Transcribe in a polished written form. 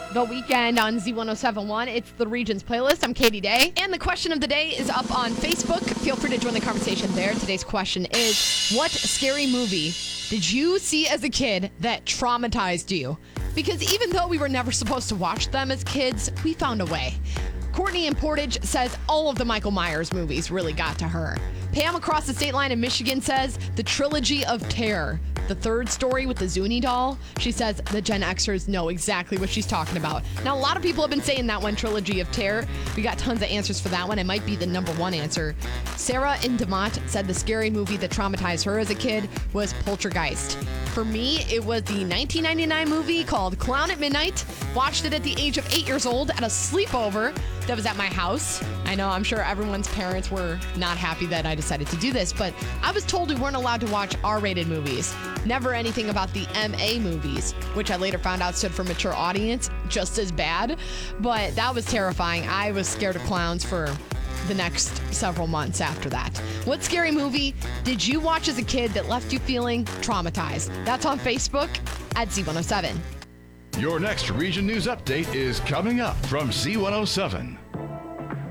The Weekend on Z1071. It's the Regions playlist. I'm Katie Day. And the question of the day is up on Facebook. Feel free to join the conversation there. Today's question is, what scary movie did you see as a kid that traumatized you? Because even though we were never supposed to watch them as kids, we found a way. Courtney in Portage says all of the Michael Myers movies really got to her. Pam across the state line in Michigan says the Trilogy of Terror. The third story with the Zuni doll. She says the Gen Xers know exactly what she's talking about. Now, a lot of people have been saying that one, Trilogy of Terror. We got tons of answers for that one. It might be the number one answer. Sarah in DeMont said the scary movie that traumatized her as a kid was Poltergeist. For me, it was the 1999 movie called Clown at Midnight. Watched it at the age of 8 years old at a sleepover that was at my house. I know, I'm sure everyone's parents were not happy that I decided to do this, but I was told we weren't allowed to watch R-rated movies. Never anything about the MA movies, which I later found out stood for mature audience, just as bad. But that was terrifying. I was scared of clowns for the next several months after that. What scary movie did you watch as a kid that left you feeling traumatized? That's on Facebook at Z107. Your next Region News Update is coming up from Z107.